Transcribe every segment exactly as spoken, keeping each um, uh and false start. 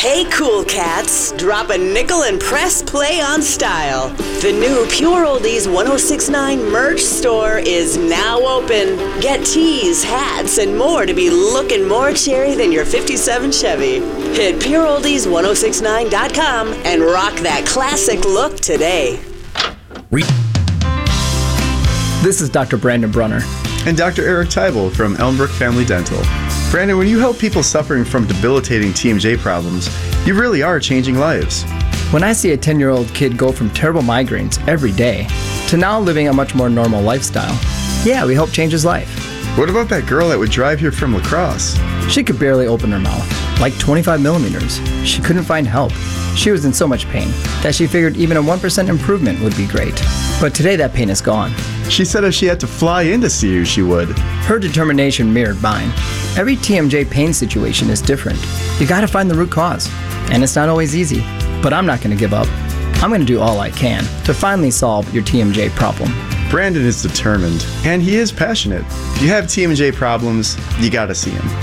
Hey, cool cats, drop a nickel and press play on style. The new Pure Oldies ten sixty-nine merch store is now open. Get tees, hats, and more to be looking more cherry than your fifty-seven Chevy. Hit pure oldies ten sixty-nine dot com and rock that classic look today. Re- This is Doctor Brandon Brunner. And Doctor Eric Teibel from Elmbrook Family Dental. Brandon, when you help people suffering from debilitating T M J problems, you really are changing lives. When I see a ten-year-old kid go from terrible migraines every day to now living a much more normal lifestyle, yeah, we help change his life. What about that girl that would drive here from La Crosse? She could barely open her mouth, like twenty-five millimeters. She couldn't find help. She was in so much pain that she figured even a one percent improvement would be great. But today that pain is gone. She said if she had to fly in to see you, she would. Her determination mirrored mine. Every T M J pain situation is different. You gotta find the root cause. And it's not always easy, but I'm not gonna give up. I'm gonna do all I can to finally solve your T M J problem. Brandon is determined, and he is passionate. If you have T M J problems, you gotta see him.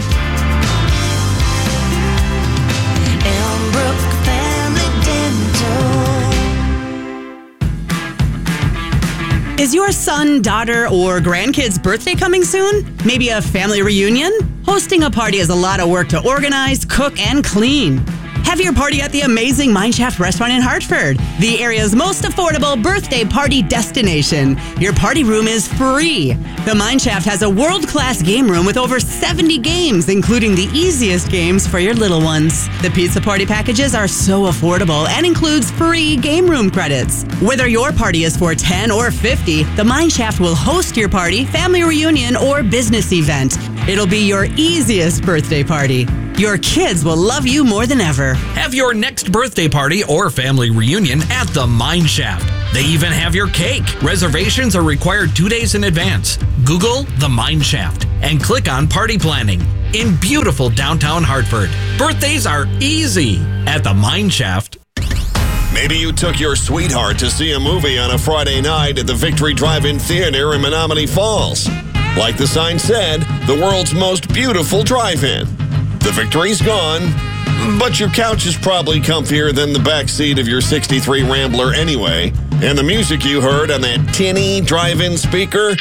Is your son, daughter, or grandkid's birthday coming soon? Maybe a family reunion? Hosting a party is a lot of work to organize, cook, and clean. Have your party at the amazing Mineshaft Restaurant in Hartford, the area's most affordable birthday party destination. Your party room is free. The Mineshaft has a world-class game room with over seventy games, including the easiest games for your little ones. The pizza party packages are so affordable and includes free game room credits. Whether your party is for ten or fifty, the Mineshaft will host your party, family reunion, or business event. It'll be your easiest birthday party. Your kids will love you more than ever. Have your next birthday party or family reunion at the Mineshaft. They even have your cake. Reservations are required two days in advance. Google the Mineshaft and click on Party Planning in beautiful downtown Hartford. Birthdays are easy at the Mineshaft. Maybe you took your sweetheart to see a movie on a Friday night at the Victory Drive-In Theater in Menomonee Falls. Like the sign said, the world's most beautiful drive-in. The Victory's gone, but your couch is probably comfier than the back seat of your sixty-three Rambler anyway. And the music you heard on that tinny drive-in speaker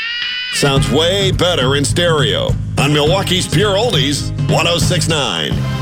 sounds way better in stereo on Milwaukee's Pure Oldies ten sixty-nine.